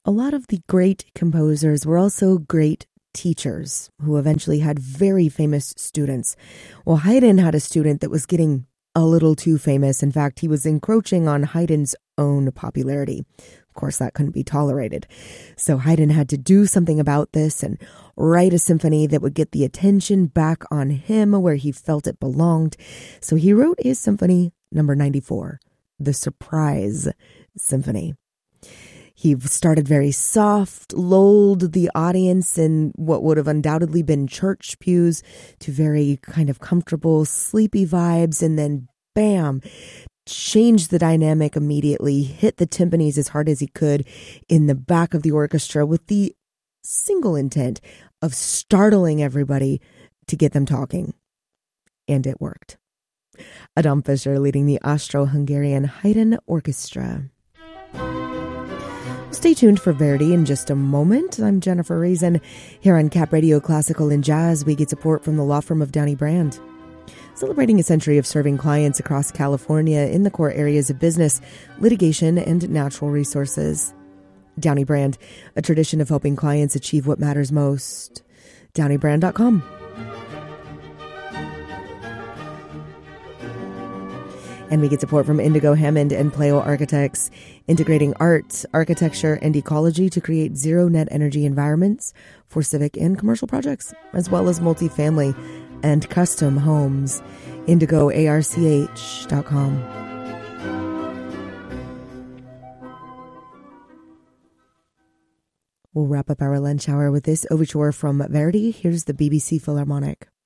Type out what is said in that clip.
A lot of the great composers were also great teachers who eventually had very famous students. Well, Haydn had a student that was getting a little too famous. In fact, he was encroaching on Haydn's own popularity. Of course, that couldn't be tolerated. So Haydn had to do something about this and write a symphony that would get the attention back on him where he felt it belonged. So he wrote his symphony number 94, the Surprise Symphony. He started very soft, lulled the audience in what would have undoubtedly been church pews to very kind of comfortable, sleepy vibes, and then bam, changed the dynamic immediately, hit the timpanis as hard as he could in the back of the orchestra with the single intent of startling everybody to get them talking. And it worked. Adam Fischer leading the Austro-Hungarian Haydn Orchestra. Stay tuned for Verdi in just a moment. I'm Jennifer Reason. Here on Cap Radio Classical and Jazz, we get support from the law firm of Downey Brand. Celebrating a century of serving clients across California in the core areas of business, litigation, and natural resources. Downey Brand, a tradition of helping clients achieve what matters most. DowneyBrand.com. And we get support from Indigo Hammond and Pleo Architects, integrating art, architecture, and ecology to create zero net energy environments for civic and commercial projects, as well as multifamily and custom homes. IndigoARCH.com. We'll wrap up our lunch hour with this overture from Verdi. Here's the BBC Philharmonic.